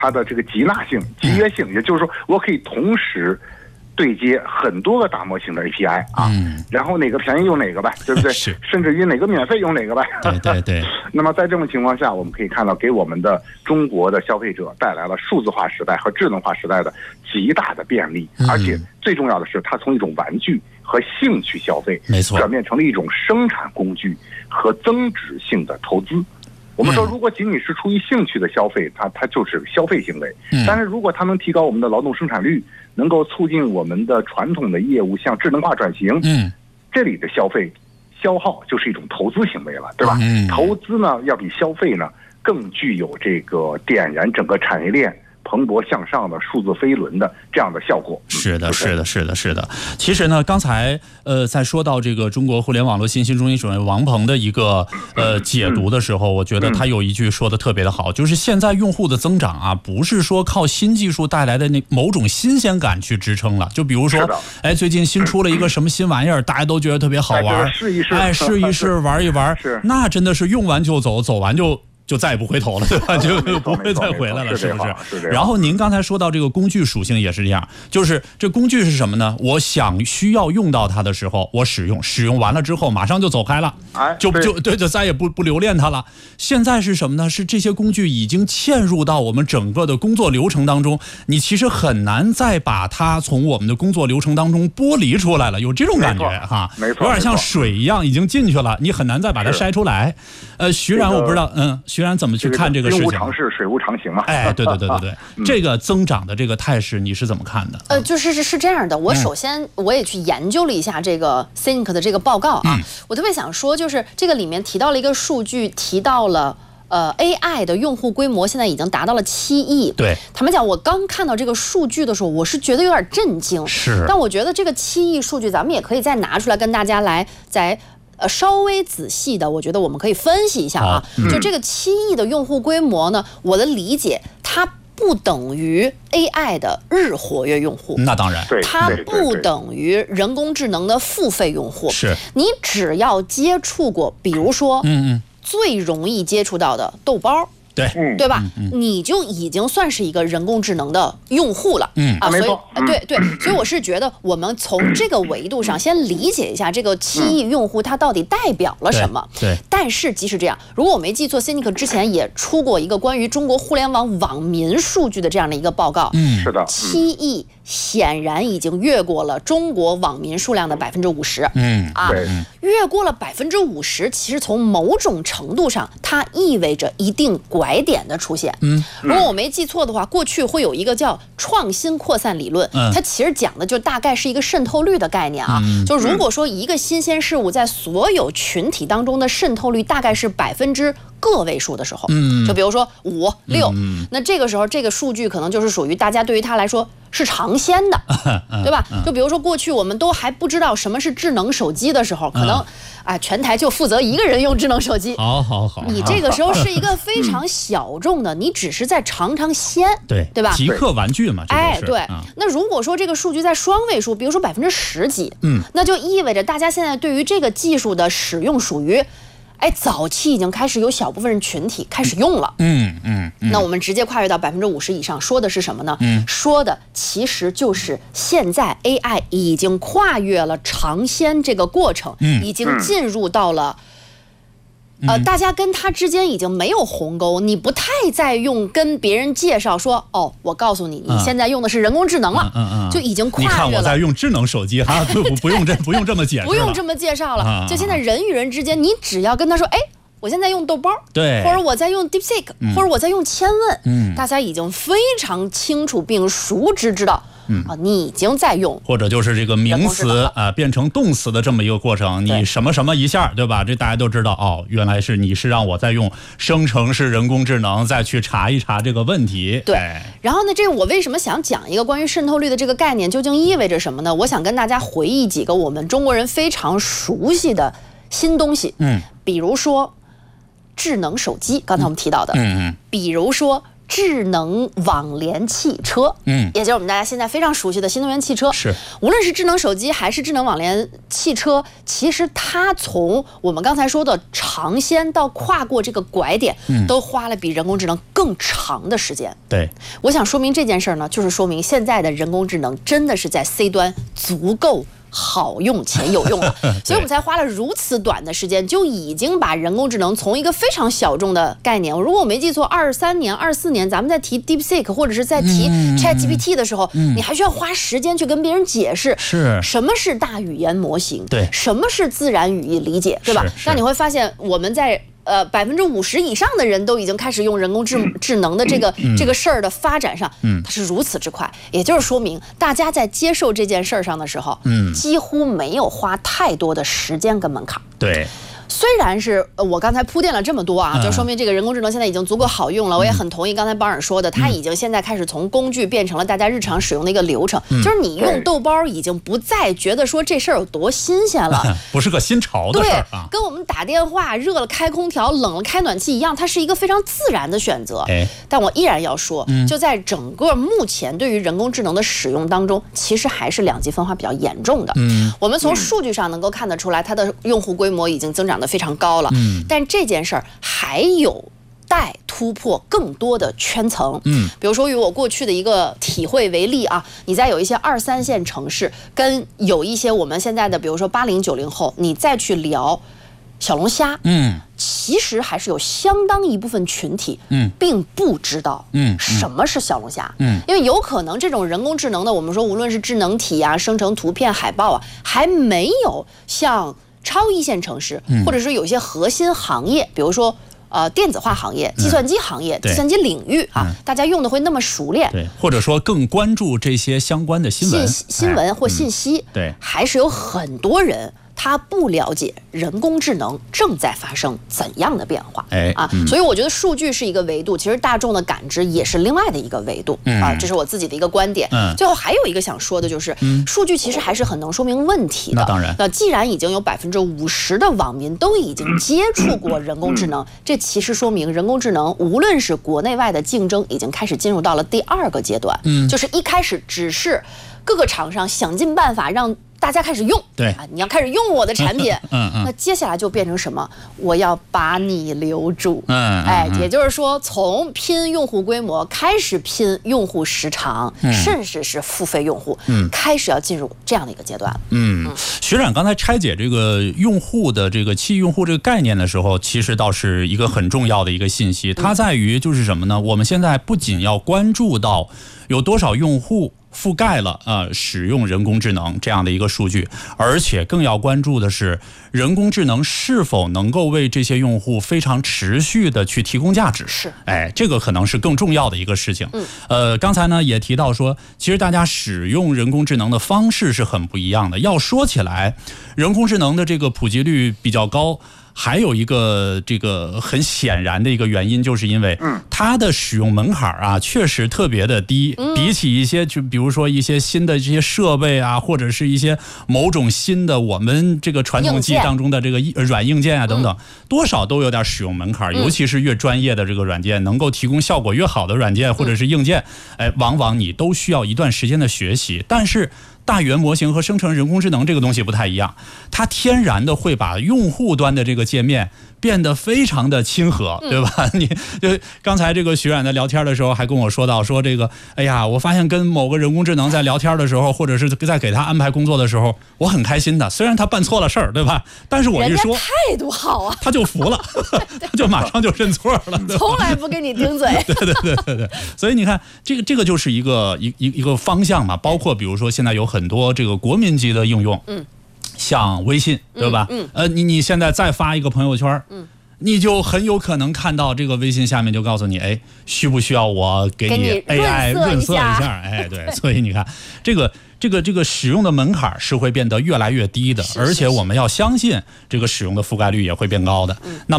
它的这个集纳性、集约性，也就是说，我可以同时对接很多个大模型的 API 啊，然后哪个便宜用哪个呗，对不对？ 是， 甚至于哪个免费用哪个呗。 对。 那么在这种情况下，我们可以看到，给我们的中国的消费者带来了数字化时代和智能化时代的极大的便利，而且最重要的是，它从一种玩具和兴趣消费， 没错， 转变成了一种生产工具和增值性的投资。我们说，如果仅仅是出于兴趣的消费，它就是消费行为。但是如果它能提高我们的劳动生产率，能够促进我们的传统的业务向智能化转型，这里的消耗就是一种投资行为了，对吧？投资呢，要比消费呢更具有这个点燃整个产业链蓬勃向上的数字飞轮的这样的效果。 是的。其实呢，刚才在说到这个中国互联网络信息中心主任王鹏的一个解读的时候，我觉得他有一句说的特别的好，就是现在用户的增长啊，不是说靠新技术带来的那某种新鲜感去支撑了。就比如说，最近新出了一个什么新玩意儿，大家都觉得特别好玩，试一试，玩一玩，那真的是用完就走，走完就再也不回头了，对吧？就不会再回来了，是不是？然后您刚才说到这个工具属性也是这样，就是这工具是什么呢？我需要用到它的时候，我使用完了之后，马上就走开了，就再也不留恋它了。现在是什么呢？是这些工具已经嵌入到我们整个的工作流程当中，你其实很难再把它从我们的工作流程当中剥离出来了，有这种感觉哈， 没错， 有点像水一样已经进去了，你很难再把它筛出来。徐然，我不知道，徐然怎么去看这个事情？ 兵无常势，水无常形嘛。 对，这个增长的这个态势，你是怎么看的？ 是这样的，我首先我也去研究了一下这个 Think 的这个报告啊，我特别想说，就是这个里面提到了一个数据，提到了AI 的用户规模现在已经达到了7亿。 对， 坦白讲，我刚看到这个数据的时候，我是觉得有点震惊。 是， 但我觉得这个7亿数据，咱们也可以再拿出来跟大家来稍微仔细的，我觉得我们可以分析一下啊。就这个7亿的用户规模呢，我的理解，它不等于 AI 的日活跃用户， 那当然， 它不等于人工智能的付费用户。 是， 你只要接触过，比如说，最容易接触到的豆包。对吧？你就已经算是一个人工智能的用户了， 所以所以我是觉得我们从这个维度上先理解一下这个7亿用户它到底代表了什么。 对。 但是即使这样，如果我没记错 ，Cynic 之前也出过一个关于中国互联网网民数据的这样的一个报告。 是的 ，7亿显然已经越过了中国网民数量的50%。越过了50%，其实从某种程度上，它意味着一定拐点的出现。如果我没记错的话，过去会有一个叫创新扩散理论，它其实讲的就大概是一个渗透率的概念啊。就如果说一个新鲜事物在所有群体当中的渗透率大概是个位数的时候，就比如说5、6，那这个时候这个数据可能就是属于大家对于它来说是尝鲜的，对吧？就比如说过去我们都还不知道什么是智能手机的时候，可能全台就负责一个人用智能手机。 好， 你这个时候是一个非常小众的，你只是在尝鲜，对吧？ 极客玩具嘛， 对。那如果说这个数据在双位数，比如说10%几，那就意味着大家现在对于这个技术的使用属于。早期已经开始有小部分人群体开始用了，那我们直接跨越到50%以上，说的是什么呢？说的其实就是现在 AI 已经跨越了尝鲜这个过程，已经进入到了。大家跟他之间已经没有鸿沟，你不太再用跟别人介绍说，我告诉你，你现在用的是人工智能了，就已经跨越了。 你看我在用智能手机哈，不用这么解释， 不用这么介绍了。就现在人与人之间，你只要跟他说，我现在用豆包， 对， 或者我在用 DeepSeek，或者我在用千问，大家已经非常清楚并熟知知道。你已经在用， 或者就是这个名词变成动词的这么一个过程，你什么什么一下，对吧？这大家都知道原来是你是让我在用生成式人工智能再去查一查这个问题。 对，然后呢，这我为什么想讲一个关于渗透率的这个概念究竟意味着什么呢？我想跟大家回忆几个我们中国人非常熟悉的新东西，比如说智能手机，刚才我们提到的，比如说智能网联汽车，也就是我们大家现在非常熟悉的新能源汽车。 是， 无论是智能手机还是智能网联汽车，其实它从我们刚才说的尝鲜到跨过这个拐点，都花了比人工智能更长的时间。 对， 我想说明这件事呢，就是说明现在的人工智能真的是在 C 端足够好用且有用了，所以我们才花了如此短的时间，就已经把人工智能从一个非常小众的概念，如果我没记错，23年、24年，咱们在提 DeepSeek 或者是在提 ChatGPT 的时候，你还需要花时间去跟别人解释什么是大语言模型， 对， 什么是自然语义理解，对吧？那你会发现我们在50%以上的人都已经开始用人工智能的这个事儿的发展上，它是如此之快，也就是说明大家在接受这件事儿上的时候，几乎没有花太多的时间跟门槛。 对。 虽然是我刚才铺垫了这么多啊，就说明这个人工智能现在已经足够好用了。我也很同意刚才保尔说的，它已经现在开始从工具变成了大家日常使用的一个流程。就是你用豆包已经不再觉得说这事儿有多新鲜了， 不是个新潮的事儿啊。 对，跟我们打电话热了开空调，冷了开暖气一样，它是一个非常自然的选择。但我依然要说，就在整个目前对于人工智能的使用当中，其实还是两极分化比较严重的。我们从数据上能够看得出来，它的用户规模已经增长得非常高了。但这件事儿还有待突破更多的圈层。比如说以我过去的一个体会为例啊，你在有一些2、3线城市，跟有一些我们现在的比如说80、90后，你再去聊小龙虾，其实还是有相当一部分群体，并不知道，什么是小龙虾，因为有可能这种人工智能的，我们说无论是智能体啊、生成图片、海报啊，还没有像超一线城市，或者说有一些核心行业，比如说电子化行业、计算机行业、计算机领域啊，大家用的会那么熟练， 对，或者说更关注这些相关的新闻或信息， 对， 还是有很多人他不了解人工智能正在发生怎样的变化，所以我觉得数据是一个维度，其实大众的感知也是另外的一个维度，这是我自己的一个观点。最后还有一个想说的就是，数据其实还是很能说明问题的。 那当然， 那既然已经有50%的网民都已经接触过人工智能，这其实说明人工智能无论是国内外的竞争已经开始进入到了第2个阶段，就是一开始只是各个厂商想尽办法让大家开始用， 对啊，你要开始用我的产品，那接下来就变成什么？我要把你留住，也就是说，从拼用户规模开始拼用户时长，甚至是付费用户，开始要进入这样的一个阶段。 学长刚才拆解这个用户的这个期用户这个概念的时候，其实倒是一个很重要的一个信息，它在于就是什么呢？我们现在不仅要关注到有多少用户覆盖了使用人工智能这样的一个数据，而且更要关注的是人工智能是否能够为这些用户非常持续的去提供价值。 是， 这个可能是更重要的一个事情。刚才呢也提到说，其实大家使用人工智能的方式是很不一样的。要说起来，人工智能的这个普及率比较高，还有一个这个很显然的一个原因，就是因为它的使用门槛啊确实特别的低，比起一些就比如说一些新的这些设备啊，或者是一些某种新的我们这个传统机当中的这个软硬件啊等等，多少都有点使用门槛，尤其是越专业的这个软件，能够提供效果越好的软件或者是硬件，往往你都需要一段时间的学习。但是大语言模型和生成人工智能这个东西不太一样，它天然的会把用户端的这个界面变得非常的亲和，对吧？你就刚才这个徐冉在聊天的时候还跟我说到说这个，哎呀，我发现跟某个人工智能在聊天的时候，或者是在给他安排工作的时候，我很开心的。虽然他办错了事儿，对吧？但是我一说， 态度好啊， 他就服了，他就马上就认错了， 从来不跟你顶嘴。 对。所以你看，这个就是一个方向嘛。包括比如说现在有很多这个国民级的应用，像微信，对吧？你现在再发一个朋友圈，你就很有可能看到这个微信下面就告诉你，需不需要我给你 AI 润色一下？对，所以你看，这个使用的门槛是会变得越来越低的，而且我们要相信这个使用的覆盖率也会变高的。那么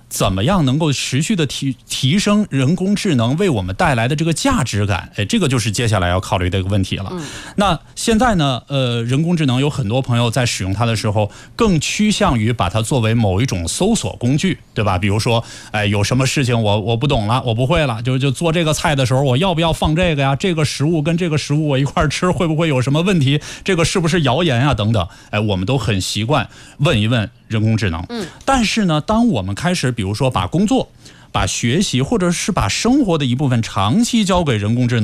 怎么样能够持续的提升人工智能为我们带来的这个价值感？这个就是接下来要考虑的一个问题了。那现在呢，人工智能有很多朋友在使用它的时候，更趋向于把它作为某一种搜索工具，对吧？比如说，有什么事情我不懂了，我不会了，就做这个菜的时候，我要不要放这个呀？这个食物跟这个食物我一块吃，会不会有什么问题？这个是不是谣言啊？等等，我们都很习惯问一问人工智能。但是呢，当我们开始比如说把工作、把学习或者是把生活的一部分长期交给人工智能